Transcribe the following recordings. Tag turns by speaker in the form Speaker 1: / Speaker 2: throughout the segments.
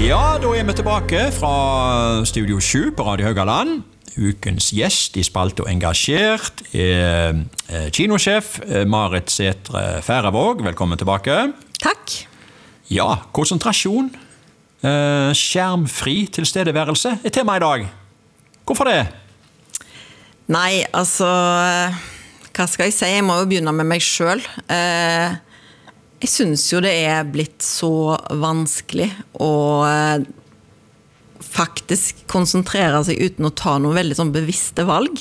Speaker 1: Ja, da vi tilbake fra Studio 7 på Radio Haugaland. Ukens gjest i Spalte og Engasjert er kinosjef Marit Sætre Færøvåg. Velkommen tilbake.
Speaker 2: Takk.
Speaker 1: Ja, konsentrasjon, skjermfri tilstedeværelse er tema i dag. Hvorfor det?
Speaker 2: Nei, altså, hva skal jeg si? Jeg må jo begynne med meg selv. Jeg synes jo det er blitt så vanskelig å faktisk konsentrere seg uten å ta noen veldig sånn bevisste valg.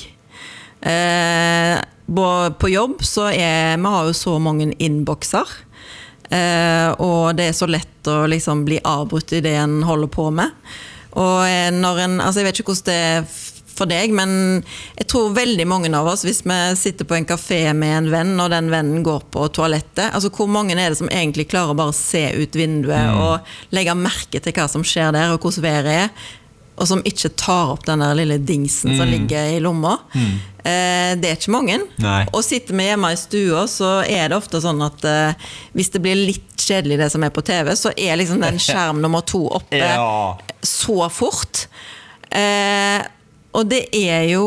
Speaker 2: På jobb så vi har jo så mange innbokser, og det er så lett å liksom bli avbrutt i det en holder på med. Og når altså jeg vet ikke hvordan det er for deg, men jeg tror veldig mange av oss, hvis vi sitter på en kafé med en venn, og den vennen går på toalettet, altså hvor mange er det som egentlig klarer å bare se ut vinduet og legge merke til hva som skjer der, og hvordan været er, og som ikke tar opp den der lille dingsen som ligger i lomma. Det er ikke mange.
Speaker 1: Nei. Og
Speaker 2: sitter vi hjemme i stua, så er det ofte sånn at hvis det blir litt kjedelig det som er på TV, så er liksom den skjerm nummer 2 oppe så fort. Og det er jo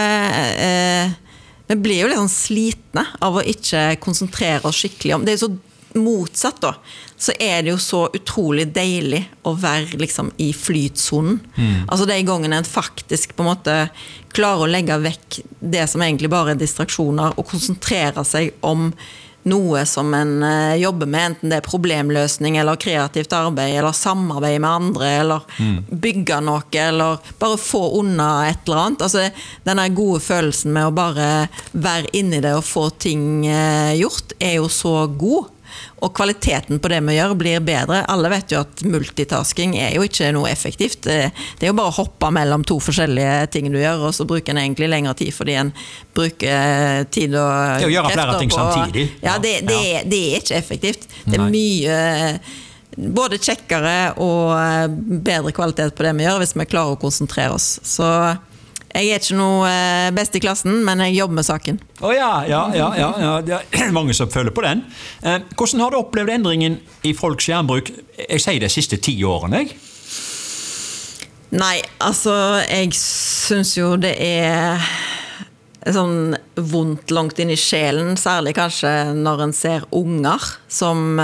Speaker 2: vi blir jo litt sånn slitne av å ikke konsentrere oss skikkelig om det er jo så motsatt da så er det jo så utrolig deilig å være liksom i flytsonen altså de gangene en faktisk på en måte klarer å legge vekk det som egentlig bare er distraksjoner og konsentrere seg om noe som en jobber med, enten det er problemløsning eller kreativt arbeid, eller samarbeid med andre, eller bygge noe, eller bare få unna et eller annet. Altså, denne gode følelsen med å bare være inne i det og få ting gjort, er jo så god. Og kvaliteten på det vi gjør blir bedre. Alle vet jo at multitasking er jo ikke noe effektivt. Det er jo bare å hoppe mellom 2 forskjellige ting du gjør, og så bruker en egentlig lengre tid fordi en bruker tid og
Speaker 1: det å gjøre flere ting samtidig.
Speaker 2: Ja, det er ikke effektivt. Det er mye både kjekkere og bedre kvalitet på det vi gjør hvis vi klarer å konsentrere oss. Så jeg er ikke noe best i klassen, men jeg jobber med saken.
Speaker 1: Ja. Det er mange som føler på den. Hvordan har du opplevd endringen i folks skjermbruk? Jeg sier det siste 10 årene, jeg.
Speaker 2: Nei, altså, jeg synes jo det er sånn vondt langt inn i sjelen, særlig kanskje når en ser unger som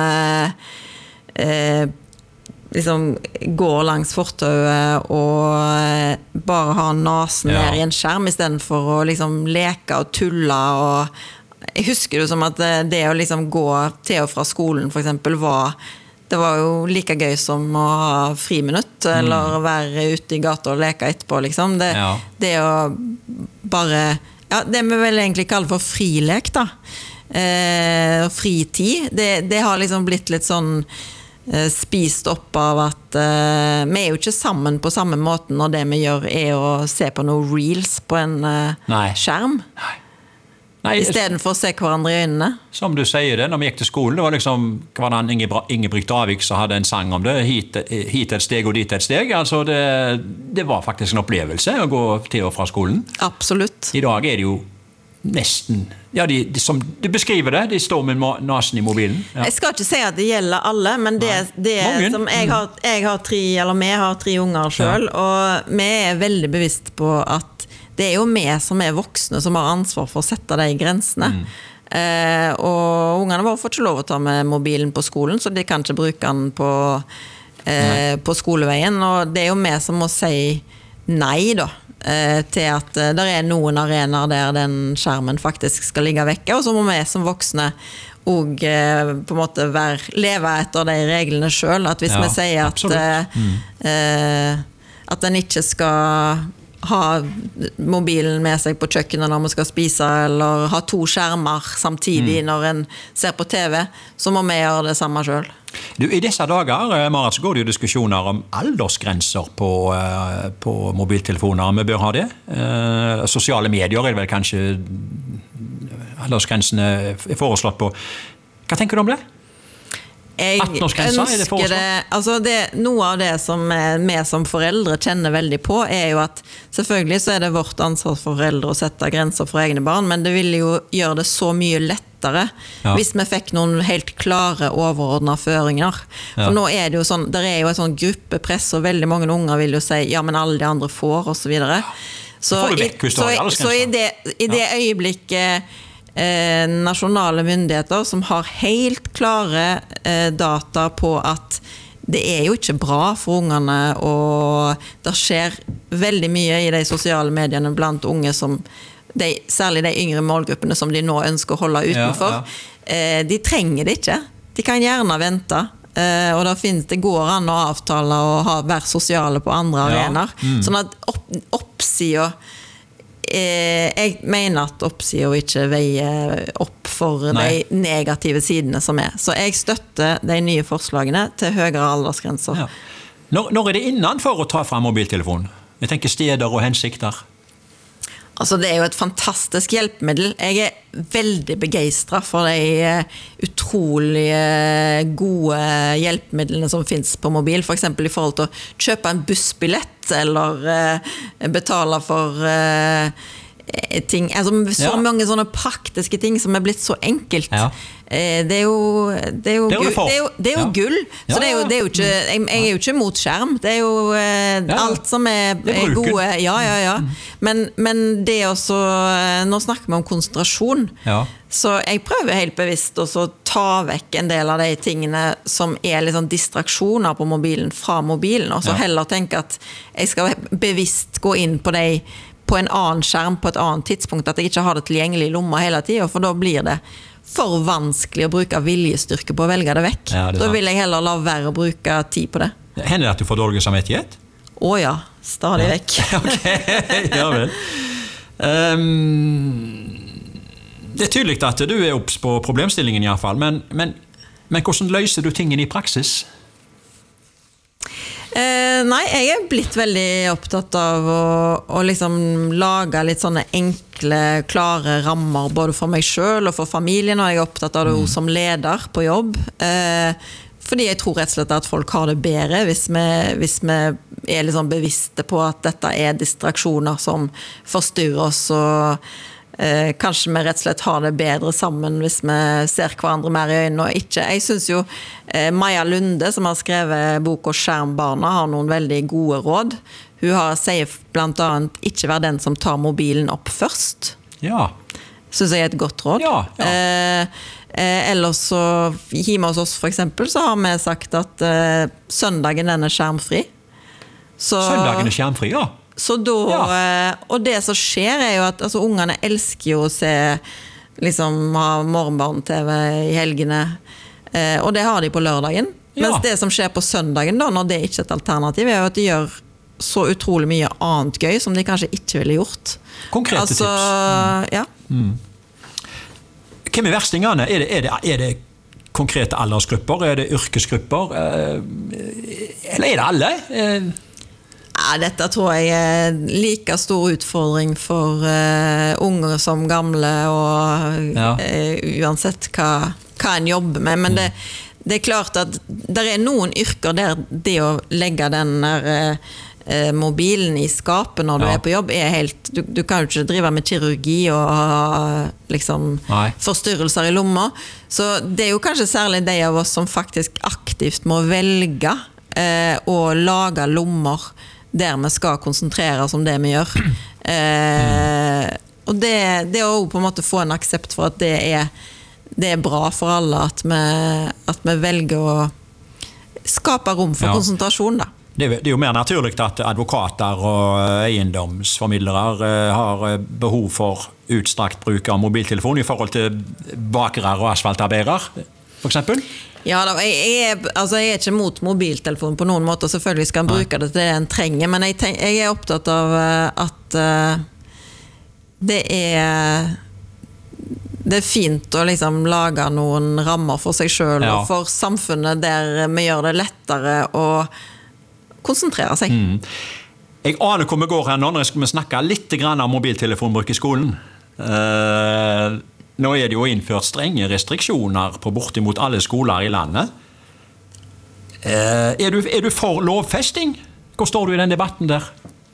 Speaker 2: liksom går langs fortauet og bare har nasen ned i en skjerm i stedet for å liksom leke og tulle og jeg husker jo som at det å liksom gå til og fra skolen for eksempel det var jo like gøy som å ha friminutt eller være ute i gata og leke etterpå liksom det å bare det vi vel egentlig kaller for frilek da fritid det har liksom blitt litt sånn spist opp av at vi er jo ikke sammen på samme måten når det vi gjør er å se på noen reels på en skjerm Nei, i stedet for å se hverandre i øynene
Speaker 1: som du sier det, når vi gikk til skolen det var liksom, var det Ingebrigt Davik som hadde en sang om det hit et steg og dit et steg altså det var faktisk en opplevelse å gå til og fra skolen
Speaker 2: absolutt
Speaker 1: i dag er det jo nesten de som du beskriver det, de står med nasen i mobilen.
Speaker 2: Jeg skal ikke si at det gjelder alle, men det som jeg har 3, eller vi har 3 unger selv, og vi er veldig bevisst på at det er jo vi som er voksne som har ansvar for å sette de grensene. Og ungene våre får ikke lov å ta med mobilen på skolen, så de kan ikke bruke den på skoleveien, og det er jo vi som må si nei da. Til at det er noen arenaer der den skjermen faktisk skal ligge vekke, og så må vi som voksne og på en måte leve etter de reglene selv, at hvis vi sier at den ikke skal ha mobilen med seg på kjøkkenet når man skal spise, eller ha 2 skjermer samtidig når en ser på TV, så må vi gjøre det samme selv.
Speaker 1: Du, i disse dager, Marit, så går det jo diskusjoner om aldersgrenser på mobiltelefoner. Vi bør ha det. Sosiale medier er vel kanskje aldersgrensene foreslått på. Hva tenker du om det? 18-årsgrensa, er det foreslått?
Speaker 2: Noe av det som vi som foreldre kjenner veldig på, jo at selvfølgelig så det vårt ansvar for foreldre å sette grenser for egne barn, men det vil jo gjøre det så mye lettere hvis vi fikk noen helt klare overordnede føringer. For nå det jo sånn, der jo et sånn gruppepress, og veldig mange unger vil jo si, ja, men alle de andre får, og så videre. Så i det øyeblikket nasjonale myndigheter som har helt klare data på at det jo ikke bra for ungene, og det skjer veldig mye i de sosiale mediene blant unge som særlig de yngre målgruppene som de nå ønsker å holde utenfor. De trenger det ikke. De kan gjerne vente. Og det går an å avtale og være sosiale på andre arenaer. Sånn at oppsida jeg mener at oppsida ikke veier opp for de negative sidene som Så jeg støtter de nye forslagene til høyere aldersgrenser.
Speaker 1: Når det innenfor å ta frem mobiltelefon? Jeg tenker steder og hensikter.
Speaker 2: Altså det jo et fantastisk hjelpemiddel. Jeg veldig begeistret for de utrolig gode hjelpemidlene som finnes på mobil, for eksempel i forhold til å kjøpe en bussbillett eller betale for ting, så mange sånne praktiske ting som blitt så enkelt. Det jo gull. Så det jo ikke, jeg jo ikke mot skjerm. Det jo alt som gode. Men det også, nå snakker vi om konsentrasjon. Så jeg prøver helt bevisst å ta vekk en del av de tingene som litt sånn distraksjoner på mobilen fra mobilen, og så heller tenke at jeg skal bevisst gå inn på på en annen skjerm på et annet tidspunkt, at jeg ikke har det tilgjengelig i lomma hele tiden, for da blir det for vanskelig å bruke viljestyrke på å velge det vekk. Da vil jeg heller la være å bruke tid på det.
Speaker 1: Hender det at du får dårlig samvittighet?
Speaker 2: Ja, stadig vekk.
Speaker 1: Ja vel. Det tydelig at du obs på problemstillingen i hvert fall, men hvordan løser du tingene i praksis?
Speaker 2: Nei, jeg blitt veldig opptatt av å liksom lage litt sånne enkle, klare rammer både for meg selv og for familien, og jeg opptatt av det som leder på jobb. Fordi jeg tror rett og slett at folk har det bedre hvis vi liksom bevisste på at dette distraksjoner som forstyrrer oss, og kanskje vi rett og slett har det bedre sammen hvis vi ser hverandre mer i øynene og ikke. Jeg synes jo Maja Lunde, som har skrevet boka Skjermbarna, har noen veldig gode råd. Hun sier blant annet ikke være den som tar mobilen opp først. Synes jeg et godt råd. Ellers så hjemme hos oss for eksempel, så har vi sagt at søndagen den skjermfri.
Speaker 1: Søndagen skjermfri,
Speaker 2: Så da, og det som skjer jo at ungene elsker jo å se liksom ha morgenbarn-TV i helgene, og det har de på lørdagen, mens det som skjer på søndagen da, når det ikke et alternativ, jo at de gjør så utrolig mye annet gøy som de kanskje ikke ville gjort.
Speaker 1: Konkrete tips. Hvem verstingene? Er det konkrete aldersgrupper? Er det yrkesgrupper? Eller er det alle?
Speaker 2: Dette tror jeg like stor utfordring for unge som gamle, og uansett hva en jobber med. Men det klart at det noen yrker der det å legge den mobilen i skapet når du på jobb helt, du kan jo ikke drive med kirurgi og ha liksom forstyrrelser i lomma. Så det jo kanskje særlig de av oss som faktisk aktivt må velge å lage lommer der vi skal konsentrere oss om det vi gjør. Og det å på en måte få en aksept for at det bra for alle at vi velger å skape rom for konsentrasjon da.
Speaker 1: Det jo mer naturlig at advokater og eiendomsformidlere har behov for utstrakt bruk av mobiltelefon i forhold til bakere og asfaltarbeidere, for eksempel.
Speaker 2: Ja, jeg ikke mot mobiltelefon på noen måte, selvfølgelig skal en bruke det til det en trenger, men jeg opptatt av at det fint å liksom lage noen rammer for seg selv og for samfunnet der vi gjør det lettere å konsentrere seg.
Speaker 1: Jeg aner hvor vi går her nå, når vi snakker litt om mobiltelefonbruk i skolen. Nå det jo innført strenge restriksjoner på bortimot alle skoler i landet. Er du for lovfesting? Hvor står du i den debatten der?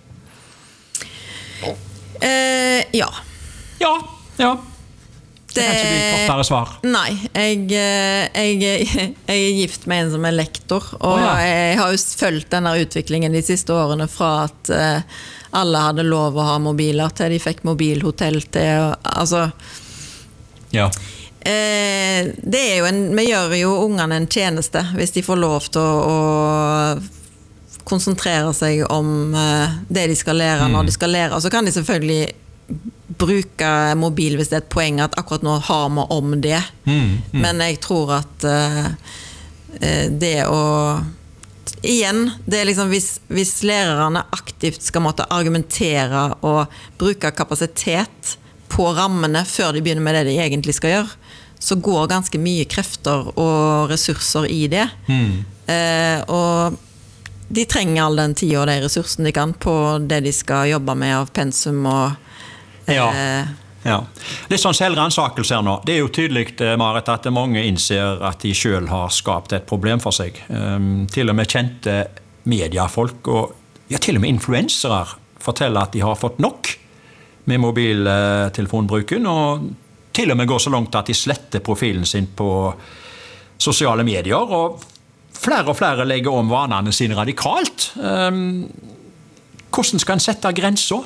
Speaker 2: Ja.
Speaker 1: Ja. Det kan ikke bli kortere svar.
Speaker 2: Nei, jeg er gift med en som er lektor, og jeg har jo fulgt denne utviklingen de siste årene fra at alle hadde lov å ha mobiler til de fikk mobilhotell til, altså...
Speaker 1: Ja.
Speaker 2: Det er jo vi gjør jo ungene en tjeneste hvis de får lov til å konsentrere seg om det de skal lære når de skal lære, og så kan de selvfølgelig bruke mobil hvis det er et poeng at akkurat nå har vi om det. Men jeg tror at det å igjen, det er liksom hvis lærerne aktivt skal måtte argumentere og bruke kapasitet på rammene før de begynner med det de egentlig skal gjøre, så går ganske mye krefter og ressurser i det. Og de trenger all den tid og de ressursene de kan på det de skal jobbe med av pensum og
Speaker 1: Ja. Litt sånn selvransakelse her nå. Det er jo tydelig, Marit, at mange innser at de selv har skapt et problem for seg. Til og med kjente mediefolk og til og med influensere forteller at de har fått nok med mobiltelefonbruken, og til og med går så langt at de sletter profilen sin på sosiale medier, og flere legger om vanene sine radikalt. Hvordan skal en sette grenser?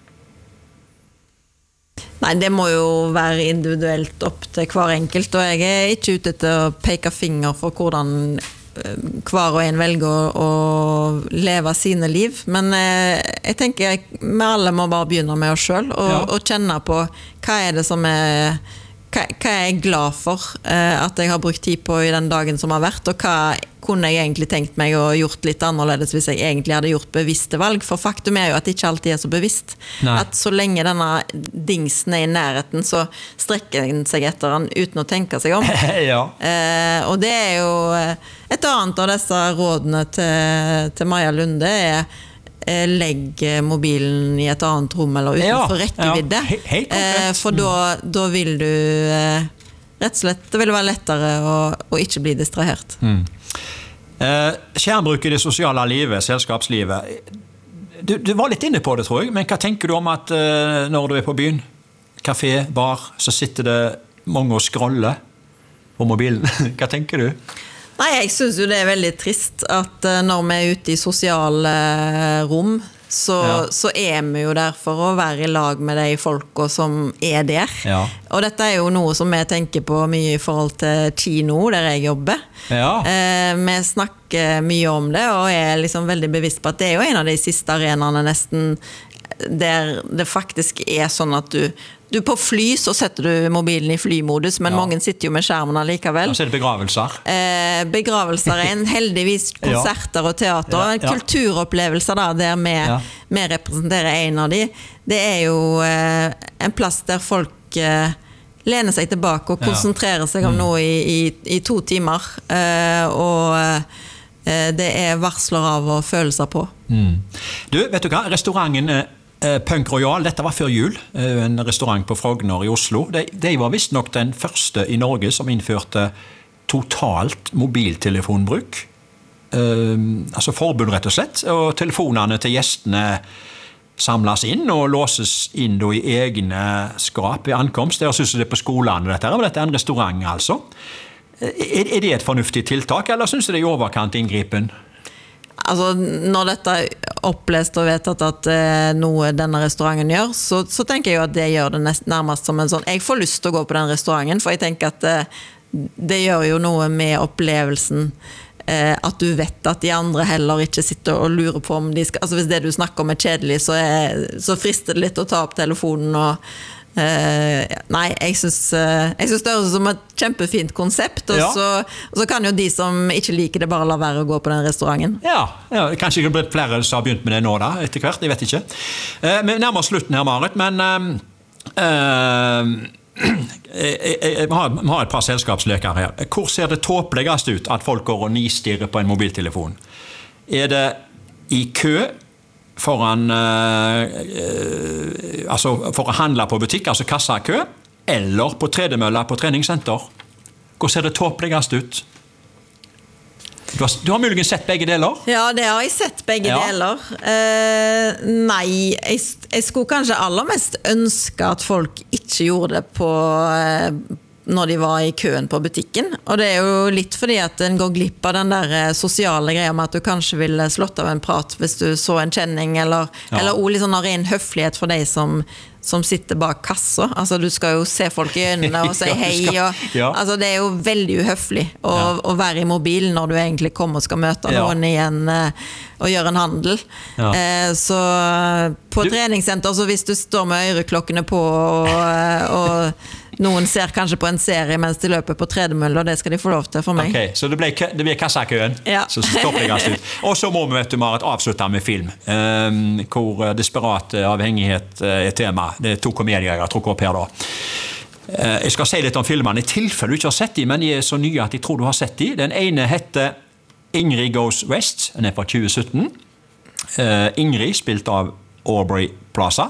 Speaker 2: Nei, det må jo være individuelt opp til hver enkelt, og jeg er ikke ute til å peke finger for hvordan hver og en velger å leve sine liv, men jeg tenker vi alle må bare begynne med oss selv og kjenne på hva er det som hva er jeg glad for at jeg har brukt tid på i den dagen som har vært, og hva kunne jeg egentlig tenkt meg å gjort litt annerledes hvis jeg egentlig hadde gjort bevisste valg, for faktum er jo at det ikke alltid er så bevisst. Nei. At så lenge denne dingsen er i nærheten, så strekker den seg etter den uten å tenke seg om. Og det er jo et annet av disse rådene til Maja Lunde legg mobilen i et annet rom eller utenfor rekkevidde. For da vil du rett og slett, det vil være lettere å ikke bli distrahert.
Speaker 1: Skjermbruk i det sosiale livet, selskapslivet. Du var litt inne på det, tror jeg, men hva tenker du om at når du er på byen, kafé, bar, så sitter det mange og scroller på mobilen? Hva tenker du?
Speaker 2: Nei, jeg synes jo det er veldig trist at når vi er ute i sosiale rom, så er vi jo der for å være i lag med de folka som er der. Og dette er jo noe som vi tenker på mye i forhold til kino, der jeg jobber. Vi snakker mye om det, og er liksom veldig bevisst på at det er jo en av de siste arenaene nesten der det faktisk er sånn at du på fly så setter du mobilen i flymodus, men mange sitter jo med skjermen likevel.
Speaker 1: Og så er det begravelser.
Speaker 2: Begravelser er heldigvis konserter og teater. Kulturopplevelser da, der vi representerer en av de. Det er jo en plass der folk lener seg tilbake og konsentrerer seg om noe i 2 timer. Og det er varsler av og følelser på.
Speaker 1: Du, vet du hva? Restauranten Punk Royal, dette var før jul, en restaurant på Frogner i Oslo. De var visst nok den første i Norge som innførte totalt mobiltelefonbruk. Altså forbud rett og slett, og telefonene til gjestene samles inn og låses inn da i egne skap i ankomst. Jeg synes det er på skolene dette, men dette er en restaurant altså. Er det et fornuftig tiltak, eller synes du det er i overkant inngripen?
Speaker 2: Altså, når dette er opplest og vedtatt at noe denne restauranten gjør, så tenker jeg jo at det gjør det nærmest som en sånn, jeg får lyst til å gå på den restauranten, for jeg tenker at det gjør jo noe med opplevelsen, at du vet at de andre heller ikke sitter og lurer på om de skal, altså hvis det du snakker om er kjedelig, så frister det litt å ta opp telefonen og nei, jeg synes det høres som et kjempefint konsept, og så kan jo de som ikke liker det bare la være å gå på den restauranten.
Speaker 1: Kanskje det blir flere som har begynt med det nå da, etter hvert, jeg vet ikke. Vi nærmer oss slutten her, Marit, men vi har et par selskapsleker her. Hvor ser det tåpeligast ut at folk går og nistirrer på en mobiltelefon? Er det i kø foran altså for å handle på butikk, altså kassakø, eller på tredemøller på treningssenter? Hvor ser det tåpeligast ut? Du har muligens sett begge deler?
Speaker 2: Ja, det har jeg sett begge deler. Nei, jeg skulle kanskje aller mest ønske at folk ikke gjorde det på når de var i køen på butikken. Og det er jo litt fordi at en går glipp av den der sosiale greia med at du kanskje ville slått av en prat hvis du så en kjenning, eller også litt sånn ren høflighet for deg som sitter bak kassa. Altså, du skal jo se folk i øynene og si hei. Altså, det er jo veldig uhøflig å være i mobilen når du egentlig kommer og skal møte noen igjen og gjøre en handel. Så på treningssenter, så hvis du står med øreklokkene på og noen ser kanskje på en serie mens de løper på tredemøll, og det skal de få lov til for meg.
Speaker 1: Ok, så det blir kassakøen, så stopper jeg ganske ut. Og så må vi, Marit, avslutte med film, hvor desperat avhengighet er tema. Det er 2 komedier jeg har trukket opp her da. Jeg skal si litt om filmene, i tilfelle du ikke har sett dem, men de er så nye at jeg tror du har sett dem. Den ene heter Ingrid Goes West, den er fra 2017. Ingrid, spilt av Aubrey Plaza.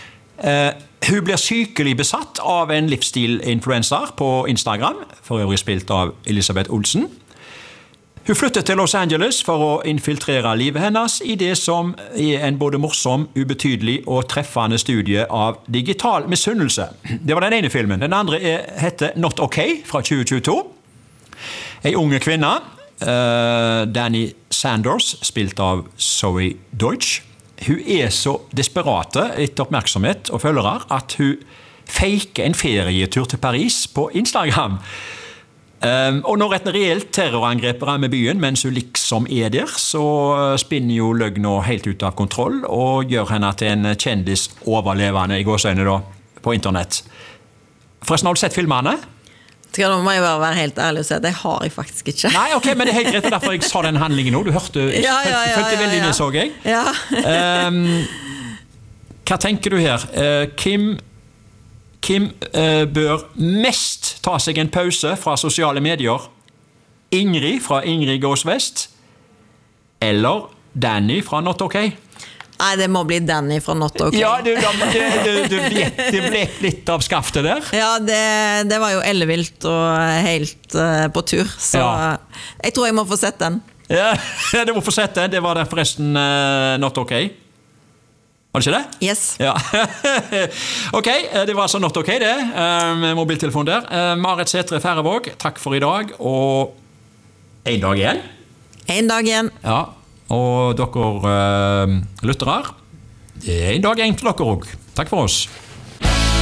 Speaker 1: Hun blir sykelig besatt av en livsstil-influencer på Instagram, for øvrig spilt av Elisabeth Olsen. Hun flyttet til Los Angeles for å infiltrere livet hennes i det som er en både morsom, ubetydelig og treffende studie av digital misunnelse. Det var den ene filmen. Den andre heter Not OK fra 2022. En unge kvinne, Danny Sanders, spilt av Zoe Deutsch. Hun er så desperate etter oppmerksomhet og følgere at hun faker en ferietur til Paris på Instagram. Og når et reelt terrorangrep rammer byen mens hun liksom er der, så spinner jo løgna helt ut av kontroll og gjør henne til en kjendis overlevende i gåseøyne da, på internett. Forresten, har du sett filmene?
Speaker 2: Nå må jeg bare være helt ærlig og si at det har jeg faktisk ikke.
Speaker 1: Nei, ok, men det er helt greit, derfor jeg sa den handlingen nå. Du hørte, følte veldig med, så jeg.
Speaker 2: Ja.
Speaker 1: Hva tenker du her? Kim bør mest ta seg en pause fra sosiale medier. Ingrid fra Ingrid Goes West, eller Danny fra Not OK?
Speaker 2: Nei, det må bli Danny fra Not OK.
Speaker 1: Ja, det ble litt av skaftet der.
Speaker 2: Ja, det var jo ellevilt og helt på tur, så jeg tror jeg må få sett den.
Speaker 1: Ja, du må få sett den. Det var der forresten Not OK. Var det ikke det?
Speaker 2: Yes.
Speaker 1: Ja. Ok, det var altså Not OK det, mobiltelefon der. Marit Sætre Færøvåg, takk for i dag, og en dag igjen.
Speaker 2: En dag igjen.
Speaker 1: Ja. Og dere lyttere, det er en dag igjen til dere også. Takk for oss.